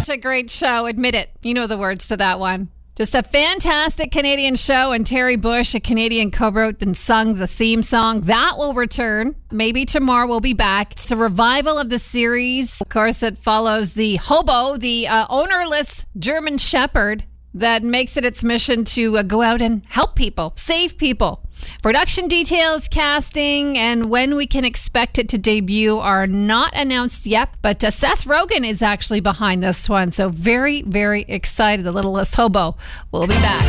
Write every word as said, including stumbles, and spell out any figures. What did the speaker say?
a great show. Admit it. You know the words to that one. Just a fantastic Canadian show, and Terry Bush, a Canadian, co-wrote and sung the theme song. That will return. Maybe tomorrow we'll be back. It's a revival of the series. Of course, it follows the hobo, the uh, ownerless German Shepherd that makes it its mission to uh, go out and help people, save people. Production details, casting, and when we can expect it to debut are not announced yet, but uh, Seth Rogen is actually behind this one, so very, very excited. The Littlest Hobo will be back.